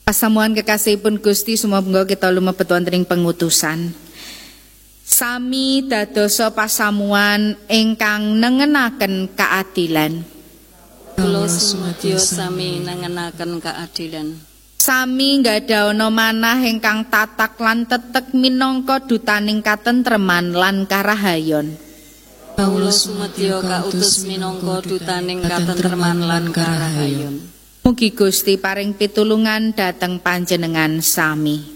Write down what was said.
Pasamuan kekasihipun Gusti sumangga kita lumebet wonten ing pengutusan. Sami dadosa pasamuan ingkang nengenaken kaadilan. Kula sumedya sami nengenaken kaadilan. Sami nggadhaono manah ingkang tatak lan tetek minangka dutaning katentreman lan karahayon. Kula sumedya kautus minangka dutaning katentreman lan karahayon. Mugi Gusti paring pitulungan dhateng panjenengan sami.